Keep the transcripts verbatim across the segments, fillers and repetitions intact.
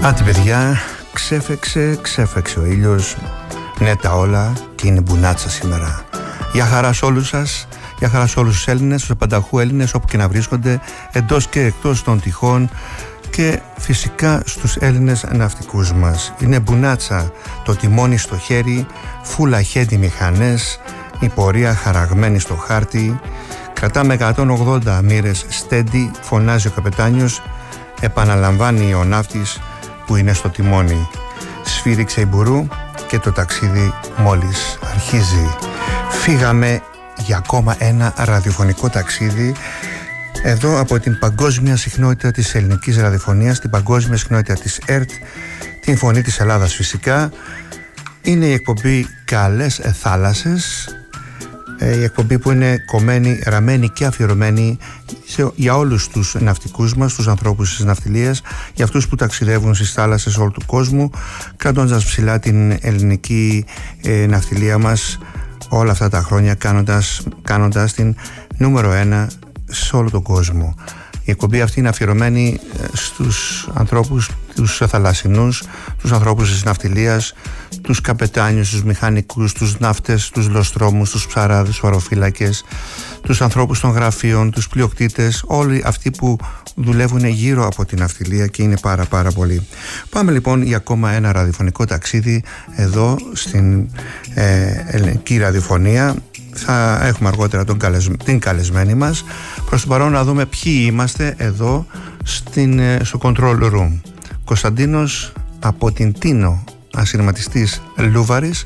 Άντε παιδιά, ξέφεξε, ξέφεξε ο ήλιος. Ναι τα όλα και είναι μπουνάτσα σήμερα. Για χαρά σε όλους σας, για χαρά σε όλους τους Έλληνες, τους απανταχού Έλληνες όπου και να βρίσκονται, εντός και εκτός των τυχών, και φυσικά στους Έλληνες ναυτικούς μας. Είναι μπουνάτσα, το τιμόνι στο χέρι, φούλα χέντι μηχανές, η πορεία χαραγμένη στο χάρτη. Κρατάμε εκατόν ογδόντα μοίρες στέντι, φωνάζει ο καπετάνιος, επαναλαμβάνει ο ναύτης που είναι στο τιμόνι. Σφύριξε η μπουρού και το ταξίδι μόλις αρχίζει. Φύγαμε για ακόμα ένα ραδιοφωνικό ταξίδι εδώ από την παγκόσμια συχνότητα της ελληνικής ραδιοφωνίας, την παγκόσμια συχνότητα της ΕΡΤ, την φωνή της Ελλάδας φυσικά. Είναι η εκπομπή Καλές Θάλασσες, η εκπομπή που είναι κομμένη, ραμμένη και αφιερωμένη σε, για όλους τους ναυτικούς μας, τους ανθρώπους της ναυτιλίας, για αυτούς που ταξιδεύουν στις θάλασσες όλου του κόσμου, κρατώντας ψηλά την ελληνική ε, ναυτιλία μας όλα αυτά τα χρόνια, κάνοντας, κάνοντας την νούμερο ένα σε όλο τον κόσμο. Η εκπομπή αυτή είναι αφιερωμένη στους ανθρώπους, τους θαλασσινούς, τους ανθρώπους της ναυτιλίας, τους καπετάνιους, τους μηχανικούς, τους ναύτες, τους λοστρόμους, τους ψαράδες, τους αεροφύλακες, τους ανθρώπους των γραφείων, τους πλειοκτήτες, όλοι αυτοί που δουλεύουν γύρω από την ναυτιλία, και είναι πάρα πάρα πολλοί. Πάμε λοιπόν για ακόμα ένα ραδιοφωνικό ταξίδι εδώ στην ε, ελληνική ραδιοφωνία. Θα έχουμε αργότερα τον καλεσ... την καλεσμένη μας. Προς το παρόν να δούμε ποιοι είμαστε εδώ στην, στο control room. Κωνσταντίνος από την Τίνο, ασυρματιστής Λούβαρης,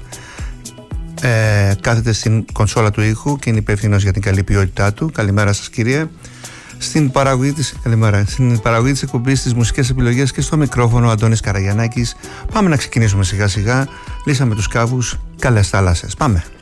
ε, κάθεται στην κονσόλα του ήχου και είναι υπεύθυνος για την καλή ποιότητά του. Καλημέρα σας κύριε. Στην παραγωγή της, καλημέρα, στην παραγωγή της εκπομπής, στις μουσικές επιλογές και στο μικρόφωνο Αντώνης Καραγιαννάκης. Πάμε να ξεκινήσουμε σιγά σιγά. Λύσαμε τους κάβους. Καλές θάλασσες. Πάμε.